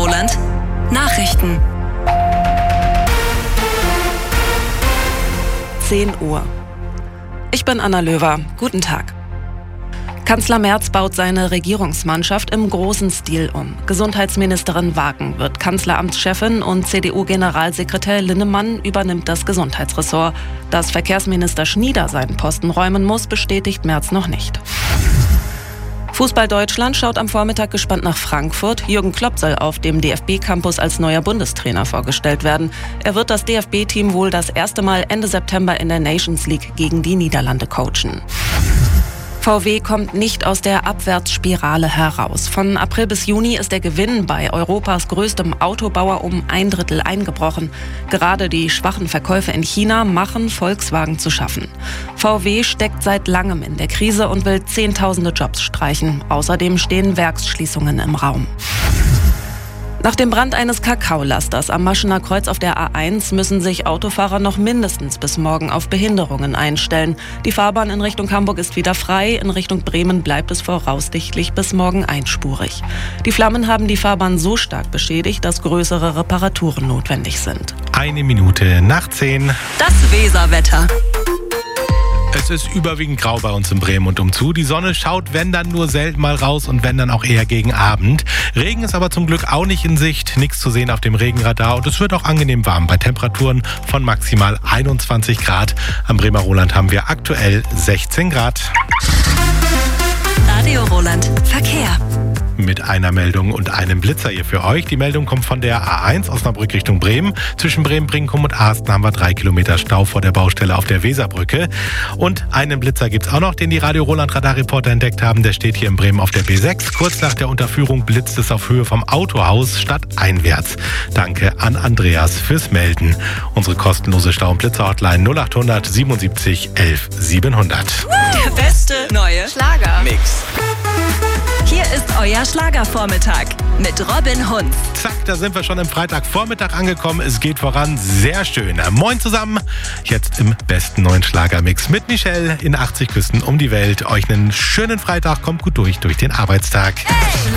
Roland. Nachrichten. 10 Uhr. Ich bin Anna Löwer. Guten Tag. Kanzler Merz baut seine Regierungsmannschaft im großen Stil um. Gesundheitsministerin Wagen wird Kanzleramtschefin und CDU-Generalsekretär Linnemann übernimmt das Gesundheitsressort. Dass Verkehrsminister Schnieder seinen Posten räumen muss, bestätigt Merz noch nicht. Fußball Deutschland schaut am Vormittag gespannt nach Frankfurt. Jürgen Klopp soll auf dem DFB-Campus als neuer Bundestrainer vorgestellt werden. Er wird das DFB-Team wohl das erste Mal Ende September in der Nations League gegen die Niederlande coachen. VW kommt nicht aus der Abwärtsspirale heraus. Von April bis Juni ist der Gewinn bei Europas größtem Autobauer um 1/3 eingebrochen. Gerade die schwachen Verkäufe in China machen Volkswagen zu schaffen. VW steckt seit langem in der Krise und will Zehntausende Jobs streichen. Außerdem stehen Werksschließungen im Raum. Nach dem Brand eines Kakaolasters am Maschener Kreuz auf der A1 müssen sich Autofahrer noch mindestens bis morgen auf Behinderungen einstellen. Die Fahrbahn in Richtung Hamburg ist wieder frei, in Richtung Bremen bleibt es voraussichtlich bis morgen einspurig. Die Flammen haben die Fahrbahn so stark beschädigt, dass größere Reparaturen notwendig sind. 9:01. Das Weserwetter. Es ist überwiegend grau bei uns in Bremen und umzu. Die Sonne schaut, wenn dann nur selten mal raus und wenn dann auch eher gegen Abend. Regen ist aber zum Glück auch nicht in Sicht. Nichts zu sehen auf dem Regenradar und es wird auch angenehm warm bei Temperaturen von maximal 21 Grad. Am Bremer Roland haben wir aktuell 16 Grad. Radio Roland. Verkehr. Mit einer Meldung und einem Blitzer hier für euch. Die Meldung kommt von der A1 Osnabrück Richtung Bremen. Zwischen Bremen-Brinkum und Asten haben wir 3 Kilometer Stau vor der Baustelle auf der Weserbrücke. Und einen Blitzer gibt's auch noch, den die Radio Roland Radarreporter entdeckt haben. Der steht hier in Bremen auf der B6. Kurz nach der Unterführung blitzt es auf Höhe vom Autohaus stadteinwärts. Danke an Andreas fürs Melden. Unsere kostenlose Stau- und Blitzer-Hotline 0800 77 11 700. Der beste neue Schlagermix. Hier ist euer Schlagervormittag mit Robin Hunz. Zack, da sind wir schon im Freitagvormittag angekommen. Es geht voran, sehr schön. Moin zusammen, jetzt im besten neuen Schlagermix mit Michelle in 80 Küsten um die Welt. Euch einen schönen Freitag, kommt gut durch den Arbeitstag. Hey!